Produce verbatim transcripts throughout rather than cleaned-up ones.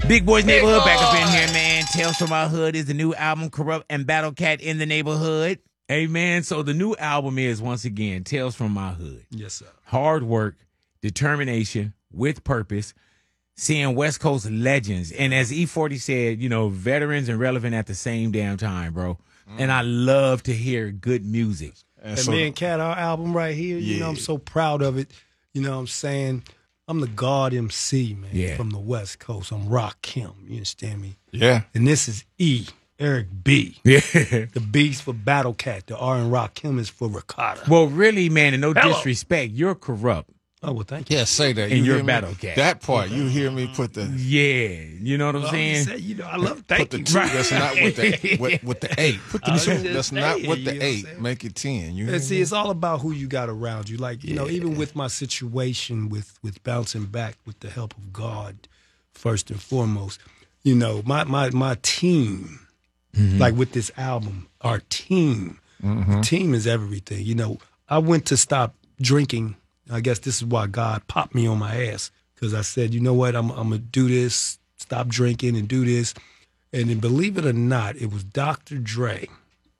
Big Boys Neighborhood back up in here, man. Tales from Our Hood is the new album, Corrupt and Battle Cat in the Neighborhood. Hey, man, so the new album is, once again, Tales from My Hood. Yes, sir. Hard work, determination, with purpose, seeing West Coast legends. And as E forty said, you know, veterans and relevant at the same damn time, bro. Mm. And I love to hear good music. And, and so, me and Cat, our album right here, yeah. you know, I'm so proud of it. You know what I'm saying? I'm the God M C, man, yeah. from the West Coast. I'm Rakim, you understand me? Yeah. And this is E, Eric B. Yeah. The B's for Battle Cat. The R in Rakim is for Ricotta. Well, really, man, and no Hello. disrespect, you're Corrupt. Oh, well, thank you. Yeah, say that. And you you're Battle Cat. That part, you hear me put the... Yeah, you know what I'm well, saying? Say, you know, I love thank put the you. two, that's not with the, with, with the eight. Put the two, that's not with the eight. Make it ten. You and see, me? It's all about who you got around you. Like, you yeah. know, even with my situation with, with bouncing back with the help of God, first and foremost, you know, my, my, my team, mm-hmm. like with this album, our team, mm-hmm. the team is everything. You know, I went to stop drinking. I guess this is why God popped me on my ass, because I said, you know what, I'm, I'm going to do this, stop drinking and do this. And then believe it or not, it was Doctor Dre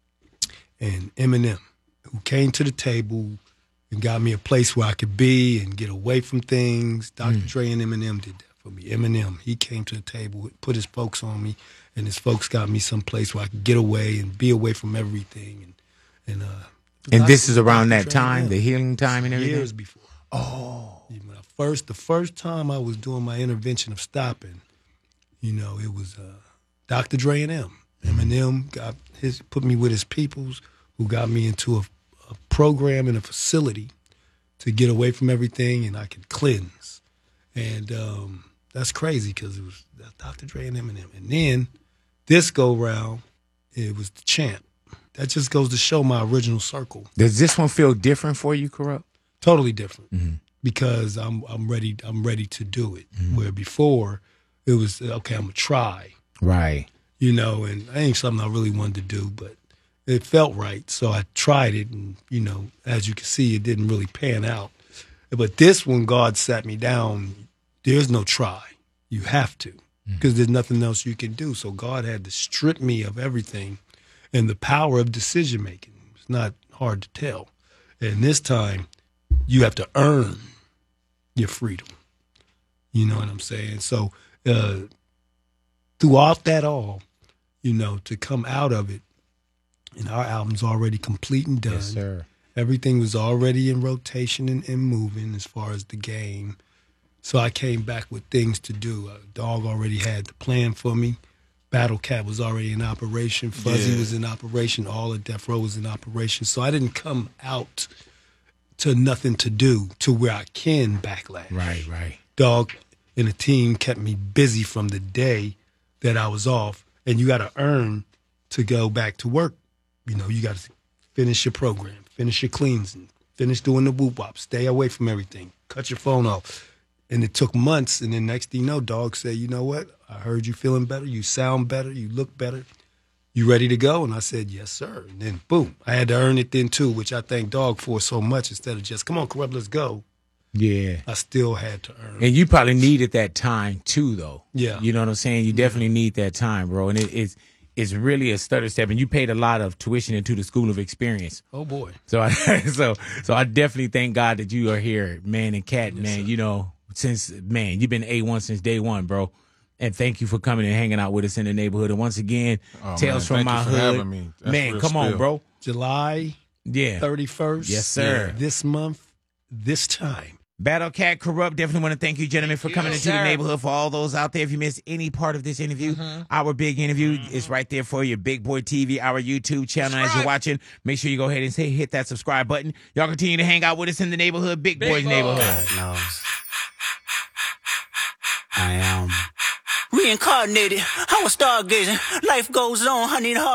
and Eminem who came to the table and got me a place where I could be and get away from things. Doctor Mm. Dre and Eminem did that for me. Eminem, he came to the table, put his folks on me, and his folks got me some place where I could get away and be away from everything. And, and uh, And this is around that time, the healing time and everything? Years before. Oh. When I first, the first time I was doing my intervention of stopping, you know, it was uh, Doctor Dre and M. Eminem got his, put me with his peoples who got me into a, a program in a facility to get away from everything and I could cleanse. And um, that's crazy because it was Doctor Dre and Eminem. And then this go round, it was the Champ. That just goes to show my original circle. Does this one feel different for you, Corrupt? Totally different, mm-hmm. because I'm I'm ready I'm ready to do it. Mm-hmm. Where before it was okay, I'm gonna try, right? You know, and it ain't something I really wanted to do, but it felt right, so I tried it, and you know, as you can see, it didn't really pan out. But this one, God sat me down. There's no try. You have to, because mm-hmm. there's nothing else you can do. So God had to strip me of everything. And the power of decision making. It's not hard to tell. And this time, you have to earn your freedom. You know what I'm saying? So uh, throughout that all, you know, to come out of it, and our album's already complete and done. Yes, sir. Everything was already in rotation and, and moving as far as the game. So I came back with things to do. Uh, Dog already had the plan for me. Battle Cat was already in operation. Fuzzy yeah. was in operation. All of Death Row was in operation. So I didn't come out to nothing to do to where I can backlash. Right, right. Dog and the team kept me busy from the day that I was off. And you got to earn to go back to work. You know, you got to finish your program, finish your cleansing, finish doing the whoop wop, stay away from everything, cut your phone off. And it took months, and then next thing you know, Dog said, you know what? I heard you feeling better. You sound better. You look better. You ready to go? And I said, yes, sir. And then, boom, I had to earn it then, too, which I thank Dog for so much. Instead of just, come on, Corrupt, let's go. Yeah. I still had to earn it. And you probably needed that time, too, though. Yeah. You know what I'm saying? You definitely yeah. need that time, bro. And it, it's it's really a stutter step. And you paid a lot of tuition into the School of Experience. Oh, boy. So I, so, so I definitely thank God that you are here, man, and Cat, yes, man, sir. You know. Since, man, you've been A one since day one, bro. And thank you for coming and hanging out with us in the neighborhood. And once again, oh, Tales man, from My Hood. Man, come spill. on, bro. July yeah. thirty-first. Yes, sir. Yeah. This month, this time. Battle Cat, Corrupt, definitely want to thank you, gentlemen, for coming yes, into sir. the neighborhood. For all those out there, if you missed any part of this interview, mm-hmm. our big interview mm-hmm. is right there for you. Big Boy T V, our YouTube channel. That's as you're right. watching, make sure you go ahead and say, hit that subscribe button. Y'all continue to hang out with us in the neighborhood, Big, big Boys boy. Neighborhood. God knows. I am reincarnated. I was stargazing. Life goes on, honey.